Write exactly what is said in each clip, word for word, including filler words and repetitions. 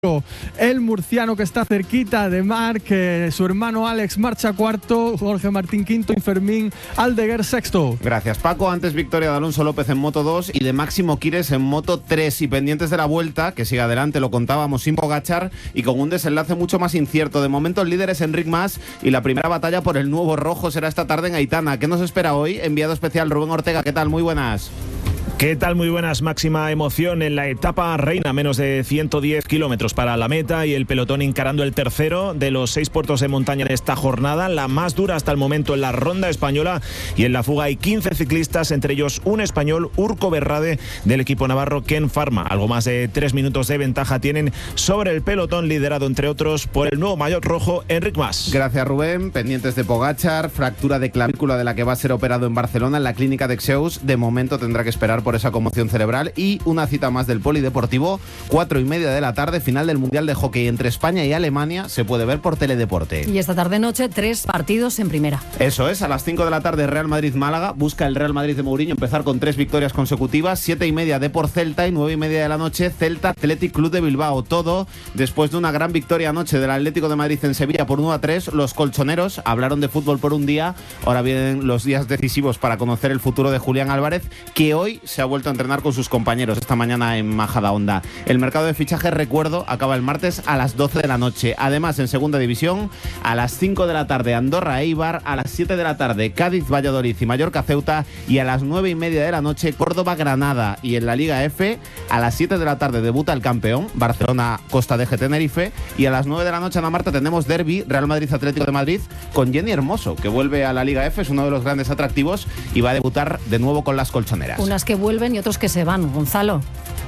El murciano, que está cerquita de Marc, eh, su hermano Alex marcha cuarto, Jorge Martín quinto y Fermín Aldeguer sexto. Gracias, Paco. Antes victoria de Alonso López en Moto dos y de Máximo Quires en Moto tres. Y pendientes de la vuelta, que sigue adelante, lo contábamos, sin Pogačar y con un desenlace mucho más incierto. De momento el líder es Enric Mas y la primera batalla por el nuevo rojo será esta tarde en Aitana. ¿Qué nos espera hoy? Enviado especial Rubén Ortega. ¿Qué tal? Muy buenas. ¿Qué tal? Muy buenas. Máxima emoción en la etapa reina, menos de ciento diez kilómetros para la meta y el pelotón encarando el tercero de los seis puertos de montaña en esta jornada, la más dura hasta el momento en la ronda española, y en la fuga hay quince ciclistas, entre ellos un español, Urco Berrade, del equipo navarro Ken Pharma. Algo más de tres minutos de ventaja tienen sobre el pelotón, liderado entre otros por el nuevo maillot rojo, Enric Mas. Gracias, Rubén. Pendientes de Pogačar, fractura de clavícula de la que va a ser operado en Barcelona en la clínica de Xeus. De momento tendrá que esperar por esa conmoción cerebral. Y una cita más del polideportivo, cuatro y media de la tarde, final del Mundial de Hockey entre España y Alemania, se puede ver por Teledeporte. Y esta tarde-noche, tres partidos en primera. Eso es, a las cinco de la tarde Real Madrid-Málaga, busca el Real Madrid de Mourinho empezar con tres victorias consecutivas, siete y media Depor Celta y nueve y media de la noche Celta Athletic Club de Bilbao. Todo después de una gran victoria anoche del Atlético de Madrid en Sevilla por uno a tres. Los colchoneros hablaron de fútbol por un día, ahora vienen los días decisivos para conocer el futuro de Julián Álvarez, que hoy se ha vuelto a entrenar con sus compañeros esta mañana en Majadahonda. El mercado de fichajes, recuerdo, acaba el martes a las doce de la noche. Además, en segunda división, a las cinco de la tarde Andorra Eibar, a las siete de la tarde Cádiz Valladolid y Mallorca Ceuta, y a las nueve y media de la noche Córdoba Granada. Y en la Liga F, a las siete de la tarde debuta el campeón, Barcelona Costa de G Tenerife, y a las nueve de la noche, Ana Marta, tenemos derbi Real Madrid Atlético de Madrid con Jenny Hermoso, que vuelve a la Liga F, es uno de los grandes atractivos y va a debutar de nuevo con las colchoneras. Unas que vuelven y otros que se van, Gonzalo.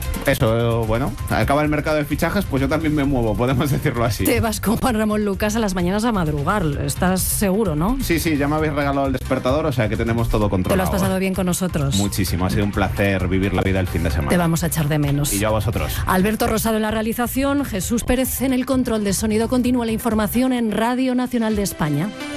Eso, bueno, acaba el mercado de fichajes, pues yo también me muevo, podemos decirlo así. Te vas con Juan Ramón Lucas a las mañanas a madrugar, estás seguro, ¿no? Sí, sí, ya me habéis regalado el despertador, o sea que tenemos todo controlado. Te lo has pasado bien con nosotros. Muchísimo, ha sido un placer vivir la vida el fin de semana. Te vamos a echar de menos. Y yo a vosotros. Alberto Rosado en la realización, Jesús Pérez en el control de sonido. Continúa la información en Radio Nacional de España.